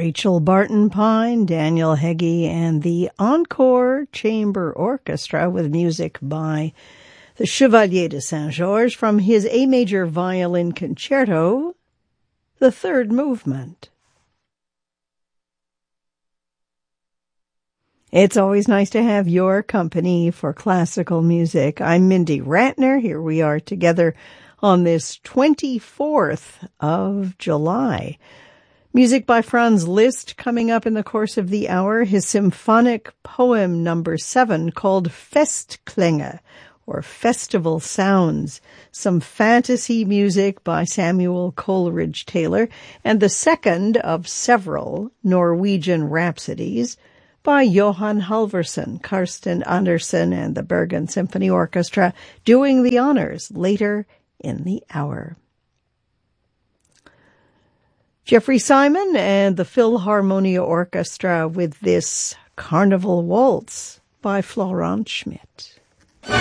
Rachel Barton Pine, Daniel Heggie, and the Encore Chamber Orchestra with music by the Chevalier de Saint-Georges from his A major violin concerto, the third movement. It's always nice to have your company for classical music. I'm Mindy Ratner. Here we are together on this 24th of July. Music by Franz Liszt coming up in the course of the hour. His symphonic poem number 7 called Festklänge, or Festival Sounds. Some fantasy music by Samuel Coleridge Taylor, and the second of several Norwegian rhapsodies by Johan Halvorsen, Karsten Andersen, and the Bergen Symphony Orchestra doing the honors later in the hour. Jeffrey Simon and the Philharmonia Orchestra with this Carnival Waltz by Florent Schmidt.